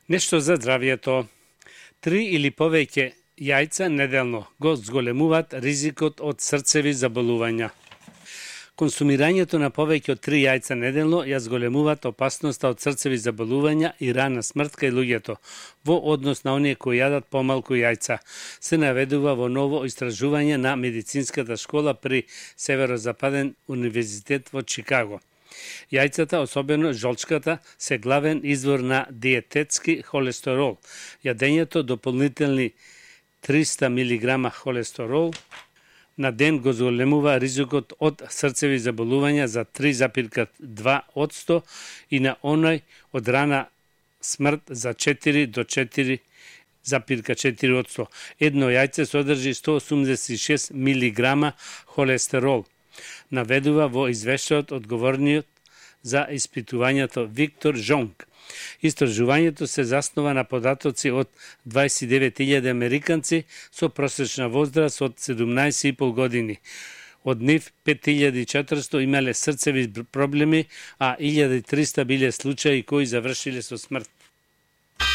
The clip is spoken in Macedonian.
Нешто за здравието. 3 или повеќе јајца неделно го зголемуваат ризикот од срцеви заболувања. Консумирањето на повеќе од 3 јајца неделно ја зголемуваат опасноста од срцеви заболувања и рана смрт кај луѓето, во однос на оние кои јадат помалку јајца, се наведува во ново истражување на медицинската школа при Северозападен универзитет во Чикаго. Јајцата, особено жолчката, се главен извор на диететски холестерол. Јадењето дополнителни 300 мг холестерол на ден го зголемува ризикот од срцеви заболувања за 3,2% и на оној од рана смрт за 4 до 4,4%. Едно јајце содржи 186 мг холестерол, наведува во извештајот одговорниот за испитувањето Виктор Жонг. Истражувањето се заснова на податоци од 29.000 американци со просечна возраст од 17,5 години. Од нив 5.400 имале срцеви проблеми, а 1.300 биле случаи кои завршиле со смрт.